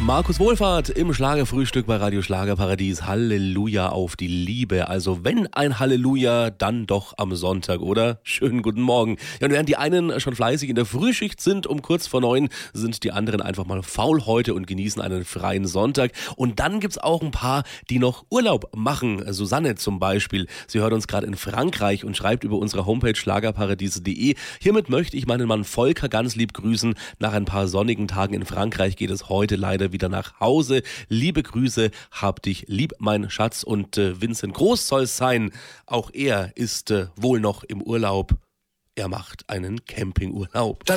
Markus Wohlfahrt im Schlagerfrühstück bei Radio Schlagerparadies. Halleluja auf die Liebe. Also wenn ein Halleluja, dann doch am Sonntag, oder? Schönen guten Morgen. Ja, und während die einen schon fleißig in der Frühschicht sind, um kurz vor 9, sind die anderen einfach mal faul heute und genießen einen freien Sonntag. Und dann gibt's auch ein paar, die noch Urlaub machen. Susanne zum Beispiel. Sie hört uns gerade in Frankreich und schreibt über unsere Homepage schlagerparadies.de. Hiermit möchte ich meinen Mann Volker ganz lieb grüßen. Nach ein paar sonnigen Tagen in Frankreich geht es heute leider wieder nach Hause. Liebe Grüße, hab dich lieb, mein Schatz. Und Vincent Groß soll es sein. Auch er ist wohl noch im Urlaub. Er macht einen Campingurlaub.